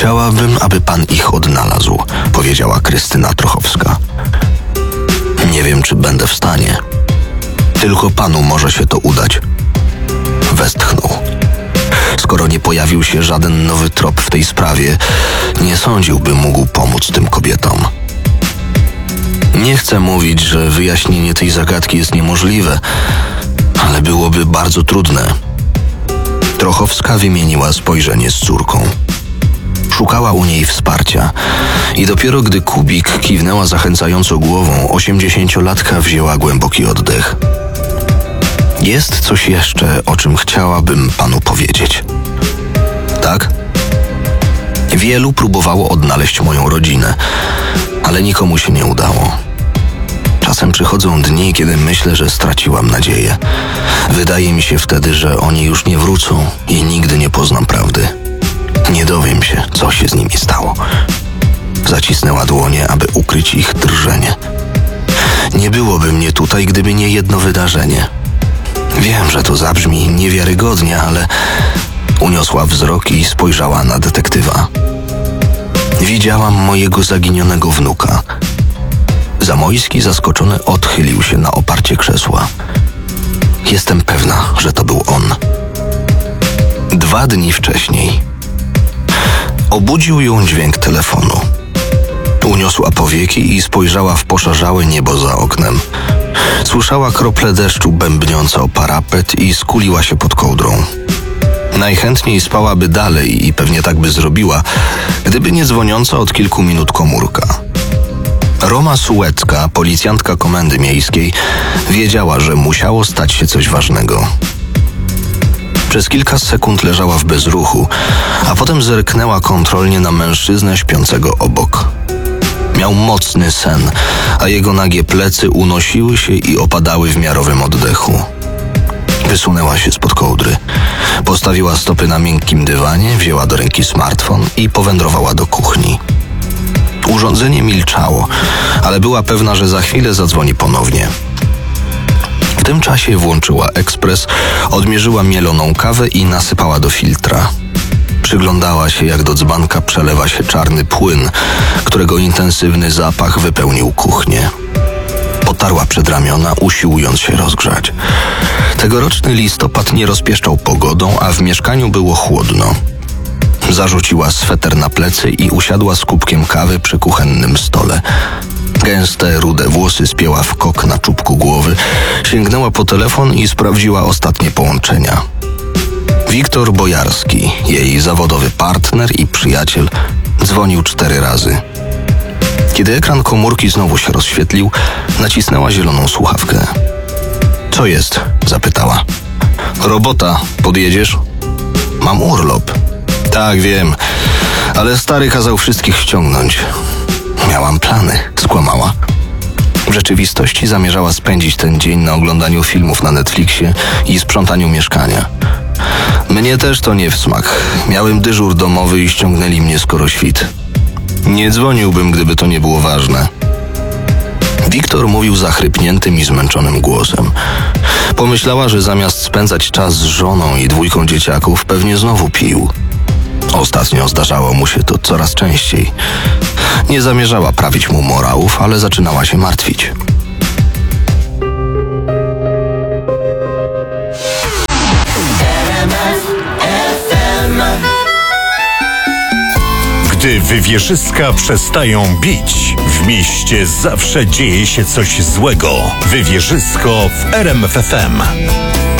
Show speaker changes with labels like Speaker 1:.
Speaker 1: Chciałabym, aby pan ich odnalazł, powiedziała Krystyna Trochowska. Nie wiem, czy będę w stanie. Tylko panu może się to udać. Westchnął. Skoro nie pojawił się żaden nowy trop w tej sprawie, nie sądził, by mógł pomóc tym kobietom. Nie chcę mówić, że wyjaśnienie tej zagadki jest niemożliwe, ale byłoby bardzo trudne. Trochowska wymieniła spojrzenie z córką. Szukała u niej wsparcia i dopiero gdy Kubik kiwnęła zachęcająco głową, 80-latka wzięła głęboki oddech. Jest coś jeszcze, o czym chciałabym panu powiedzieć. Tak? Wielu próbowało odnaleźć moją rodzinę, ale nikomu się nie udało. Czasem przychodzą dni, kiedy myślę, że straciłam nadzieję. Wydaje mi się wtedy, że oni już nie wrócą i nigdy nie poznam prawdy. Nie dowiem się, co się z nimi stało. Zacisnęła dłonie, aby ukryć ich drżenie. Nie byłoby mnie tutaj, gdyby nie jedno wydarzenie. Wiem, że to zabrzmi niewiarygodnie, ale uniosła wzrok i spojrzała na detektywa. Widziałam mojego zaginionego wnuka. Zamojski zaskoczony odchylił się na oparcie krzesła. Jestem pewna, że to był on. 2 dni wcześniej obudził ją dźwięk telefonu. Uniosła powieki i spojrzała w poszarzałe niebo za oknem. Słyszała krople deszczu bębniące o parapet i skuliła się pod kołdrą. Najchętniej spałaby dalej i pewnie tak by zrobiła, gdyby nie dzwoniąca od kilku minut komórka. Roma Sułecka, policjantka komendy miejskiej, wiedziała, że musiało stać się coś ważnego. Przez kilka sekund leżała w bezruchu, a potem zerknęła kontrolnie na mężczyznę śpiącego obok. Miał mocny sen, a jego nagie plecy unosiły się i opadały w miarowym oddechu. Wysunęła się spod kołdry. Postawiła stopy na miękkim dywanie, wzięła do ręki smartfon i powędrowała do kuchni. Urządzenie milczało, ale była pewna, że za chwilę zadzwoni ponownie. W tym czasie włączyła ekspres, odmierzyła mieloną kawę i nasypała do filtra. Przyglądała się, jak do dzbanka przelewa się czarny płyn, którego intensywny zapach wypełnił kuchnię. Potarła przedramiona, usiłując się rozgrzać. Tegoroczny listopad nie rozpieszczał pogodą, a w mieszkaniu było chłodno. Zarzuciła sweter na plecy i usiadła z kubkiem kawy przy kuchennym stole. Gęste, rude włosy spięła w kok na czubku głowy, sięgnęła po telefon i sprawdziła ostatnie połączenia. Wiktor Bojarski, jej zawodowy partner i przyjaciel, dzwonił 4 razy. Kiedy ekran komórki znowu się rozświetlił, nacisnęła zieloną słuchawkę. Co jest? Zapytała. Robota, podjedziesz? Mam urlop. Tak, wiem, ale stary kazał wszystkich ściągnąć. Miałam plany, skłamała. W rzeczywistości zamierzała spędzić ten dzień na oglądaniu filmów na Netflixie i sprzątaniu mieszkania. Mnie też to nie w smak. Miałem dyżur domowy i ściągnęli mnie skoro świt. Nie dzwoniłbym, gdyby to nie było ważne. Wiktor mówił zachrypniętym i zmęczonym głosem. Pomyślała, że zamiast spędzać czas z żoną i 2 dzieciaków, pewnie znowu pił. Ostatnio zdarzało mu się to coraz częściej. Nie zamierzała prawić mu morałów, ale zaczynała się martwić.
Speaker 2: Gdy wywieszyska przestają bić, w mieście zawsze dzieje się coś złego. Wywieszysko w RMF FM.